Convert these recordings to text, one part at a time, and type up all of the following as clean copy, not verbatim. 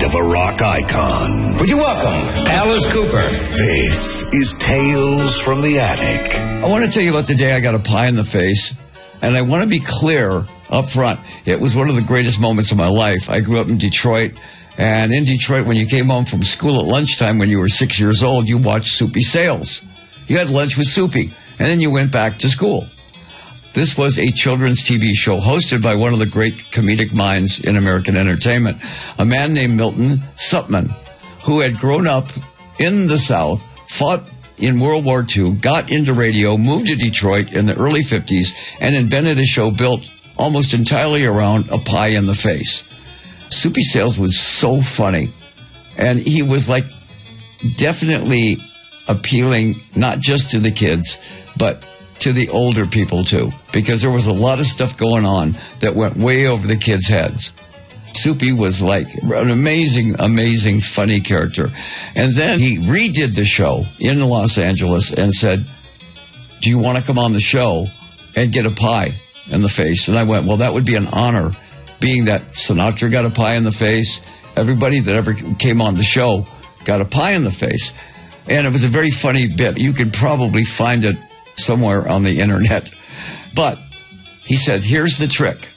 of a rock icon. Would you welcome Alice Cooper? This is Tales from the Attic. I want to tell you about the day I got a pie in the face, and I want to be clear up front. It was one of the greatest moments of my life. I grew up in Detroit, and in Detroit, when you came home from school at lunchtime when you were 6 years old, you watched Soupy Sales. You had lunch with Soupy, and then you went back to school. This was a children's TV show hosted by one of the great comedic minds in American entertainment, a man named Milton Supman, who had grown up in the South, fought in World War II, got into radio, moved to Detroit in the early 50s, and invented a show built almost entirely around a pie in the face. Soupy Sales was so funny, and he was like definitely appealing not just to the kids, but to the older people too, because there was a lot of stuff going on that went way over the kids' heads. Soupy was like an amazing, amazing, funny character. And then he redid the show in Los Angeles and said, do you want to come on the show and get a pie in the face? And I went, well, that would be an honor, being that Sinatra got a pie in the face. Everybody that ever came on the show got a pie in the face. And it was a very funny bit. You could probably find it somewhere on the internet. But he said, here's the trick.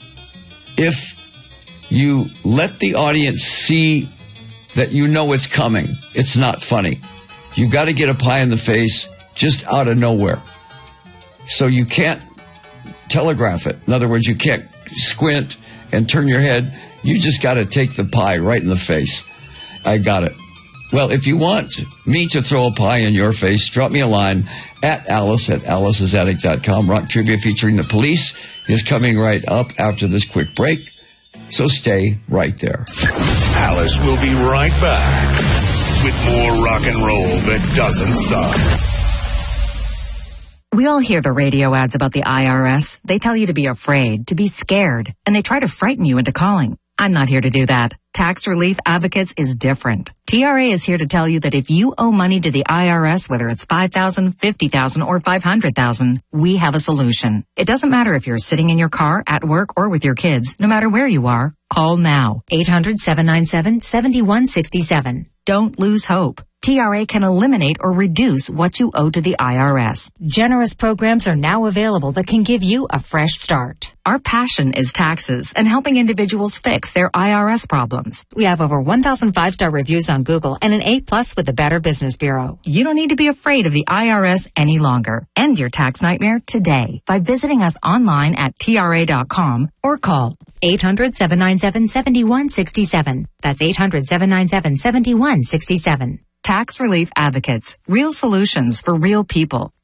If you let the audience see that you know it's coming, it's not funny. You've got to get a pie in the face just out of nowhere. So you can't telegraph it. In other words, you can't squint and turn your head. You just got to take the pie right in the face. I got it. Well, if you want me to throw a pie in your face, drop me a line at alicesattic.com. Rock Trivia featuring the Police is coming right up after this quick break, so stay right there. Alice will be right back with more rock and roll that doesn't suck. We all hear the radio ads about the IRS. They tell you to be afraid, to be scared, and they try to frighten you into calling. I'm not here to do that. Tax Relief Advocates is different. TRA is here to tell you that if you owe money to the IRS, whether it's $5,000, $50,000, or $500,000, we have a solution. It doesn't matter if you're sitting in your car, at work, or with your kids. No matter where you are, call now. 800-797-7167. Don't lose hope. TRA can eliminate or reduce what you owe to the IRS. Generous programs are now available that can give you a fresh start. Our passion is taxes and helping individuals fix their IRS problems. We have over 1,000 5-star reviews on Google and an A+ with the Better Business Bureau. You don't need to be afraid of the IRS any longer. End your tax nightmare today by visiting us online at TRA.com or call 800-797-7167. That's 800-797-7167. Tax Relief Advocates. Real solutions for real people.